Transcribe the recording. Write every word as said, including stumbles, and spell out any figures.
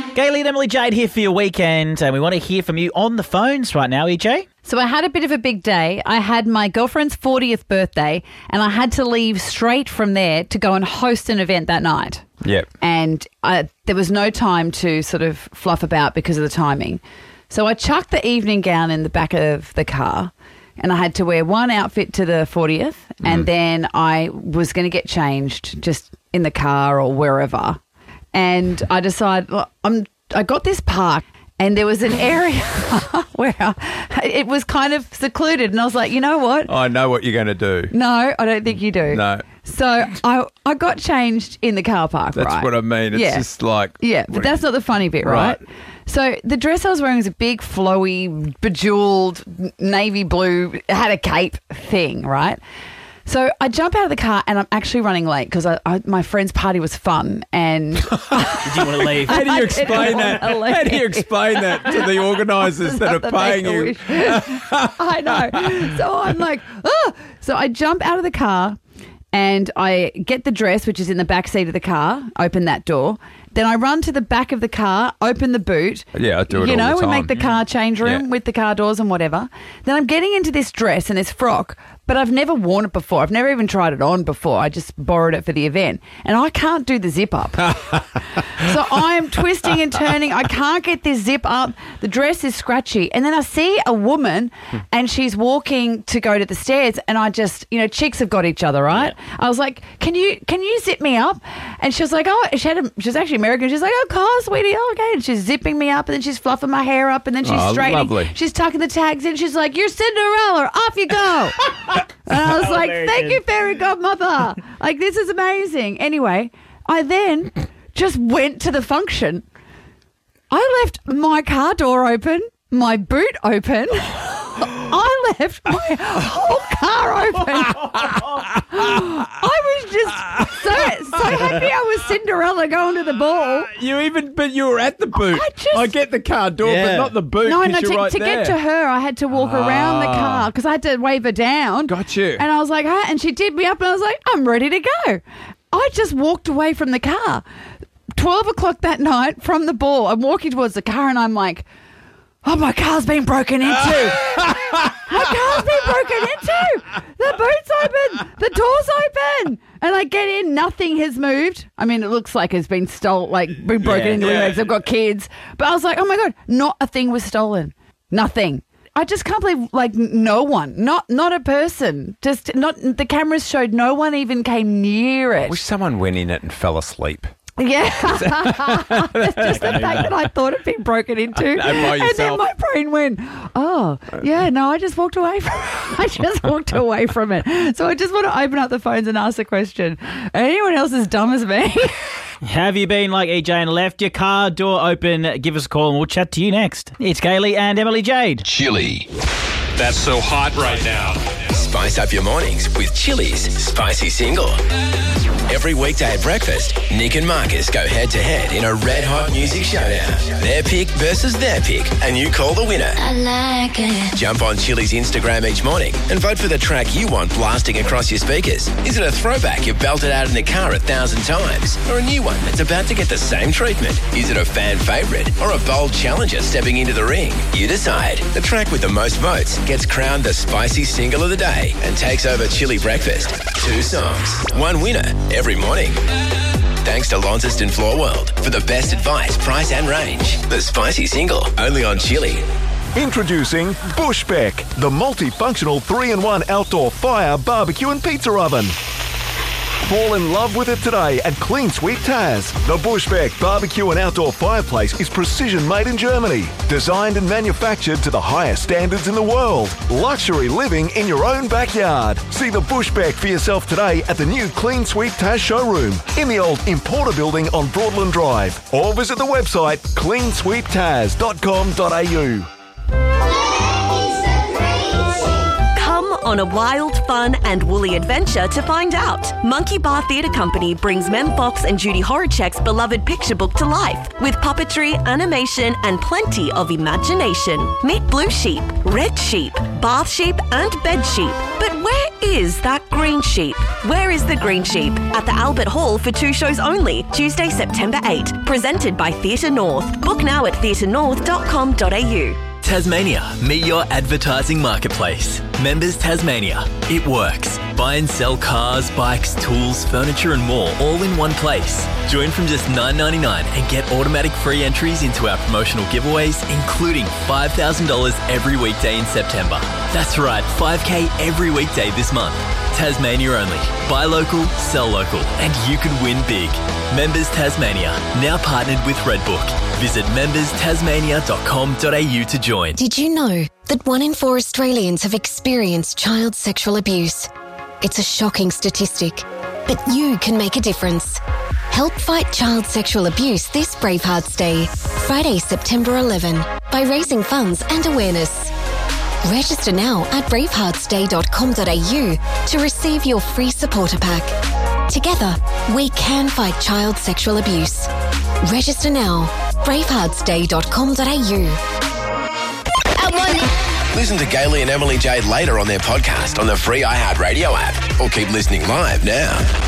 Gayley and Emily Jade here for your weekend, and we want to hear from you on the phones right now, E J. So I had a bit of a big day. I had my girlfriend's fortieth birthday, and I had to leave straight from there to go and host an event that night. Yep. And I, there was no time to sort of fluff about because of the timing. So I chucked the evening gown in the back of the car, and I had to wear one outfit to the fortieth, mm. and then I was going to get changed just in the car or wherever. And I decided, well, I'm, I got this park, and there was an area where I, it was kind of secluded. And I was like, you know what? I know what you're going to do. No, I don't think you do. No. So I I got changed in the car park, That's right? what I mean. It's yeah. just like... Yeah, but that's not the funny bit, right? right? So the dress I was wearing was a big, flowy, bejeweled, navy blue, had a cape thing, right? So I jump out of the car and I'm actually running late because I, I, my friend's party was fun and... Did you want to leave? How do you explain that? How do you explain that to the organisers that are paying you? I know. So I'm like, oh! So I jump out of the car and I get the dress, which is in the back seat of the car, open that door. Then I run to the back of the car, open the boot. Yeah, I do it You all know, the time. we make the car change room Yeah. with the car doors and whatever. Then I'm getting into this dress and this frock, but I've never worn it before. I've never even tried it on before. I just borrowed it for the event. And I can't do the zip up. So I'm twisting and turning. I can't get this zip up. The dress is scratchy. And then I see a woman and she's walking to go to the stairs and I just, you know, chicks have got each other, right? Yeah. I was like, can you can you zip me up? And she was like, oh, she had a, she was actually American. She's like, oh, car, sweetie, oh, okay. And she's zipping me up and then she's fluffing my hair up and then she's Oh, straightening. lovely. She's tucking the tags in. She's like, you're Cinderella. Off you go. And I was like, thank you, fairy godmother. Like, this is amazing. Anyway, I then just went to the function. I left my car door open, my boot open. I left my whole car open. I was just so so happy I was Cinderella going to the ball. You even, but you were at the boot. I just- I get the car door, Yeah. but not the boot. No, 'cause no, you're to, right to there. get to her, I had to walk around the Ah. car because I had to wave her down. Got you. And I was like, huh? And she did me up and I was like, I'm ready to go. I just walked away from the car. twelve o'clock that night from the ball, I'm walking towards the car and I'm like, oh, my car's been broken into. My car's been broken into. The boot's open. The door's open. And I get in, nothing has moved. I mean, it looks like it's been stolen, like been broken Yeah, into yeah. because I've got kids. But I was like, oh my God, not a thing was stolen. Nothing. I just can't believe, like, no one, not not a person, just not, the cameras showed no one even came near it. Wish someone went in it and fell asleep. Yeah. It's just the fact that I thought it'd been broken into. No, by and then yourself. my brain went, oh, yeah, no, I just walked away from I just walked away from it. So I just want to open up the phones and ask the question. Anyone else as dumb as me? Have you been like E J and left your car door open? Give us a call and we'll chat to you next. It's Gayley and Emily Jade. Chili. That's so hot right now. Spice up your mornings with Chili's Spicy Single. Every weekday at breakfast, Nick and Marcus go head-to-head in a red-hot music showdown. Their pick versus their pick, and you call the winner. I like it. Jump on Chili's Instagram each morning and vote for the track you want blasting across your speakers. Is it a throwback you've belted out in the car a thousand times? Or a new one that's about to get the same treatment? Is it a fan favourite or a bold challenger stepping into the ring? You decide. The track with the most votes gets crowned the Spicy Single of the Day and takes over Chili Breakfast. Two songs, one winner every morning. Thanks to Launceston Floor World for the best advice, price and range. The Spicy Single, only on Chili. Introducing Bushbeck, the multifunctional three in one outdoor fire, barbecue and pizza oven. Fall in love with it today at Clean Sweep Taz. The Bushbeck barbecue and outdoor fireplace is precision made in Germany. Designed and manufactured to the highest standards in the world. Luxury living in your own backyard. See the Bushbeck for yourself today at the new Clean Sweep Taz showroom in the old Importer building on Broadland Drive. Or visit the website clean sweep taz dot com dot a u. Come on a wild, fun and woolly adventure to find out. Monkey Bar Theatre Company brings Mem Fox and Judy Horacek's beloved picture book to life with puppetry, animation and plenty of imagination. Meet Blue Sheep, Red Sheep, Bath Sheep and Bed Sheep. But where is that green sheep? Where is the green sheep? At the Albert Hall for two shows only, Tuesday, September eighth. Presented by Theatre North. Book now at theatre north dot com dot a u. Tasmania, meet your advertising marketplace. Members Tasmania. It works. Buy and sell cars, bikes, tools, furniture and more all in one place. Join from just nine dollars ninety-nine and get automatic free entries into our promotional giveaways, including five thousand dollars every weekday in September. That's right, five K every weekday this month. Tasmania only. Buy local, sell local, and you could win big. Members Tasmania, now partnered with Redbook. Visit members tasmania dot com dot a u to join. Did you know that one in four Australians have experienced child sexual abuse? It's a shocking statistic, but you can make a difference. Help fight child sexual abuse this Bravehearts Day, Friday, September eleventh, by raising funds and awareness. Register now at bravehearts day dot com dot a u to receive your free supporter pack. Together, we can fight child sexual abuse. Register now, bravehearts day dot com dot a u. Listen to Gailey and Emily Jade later on their podcast on the free iHeartRadio app, or keep listening live now.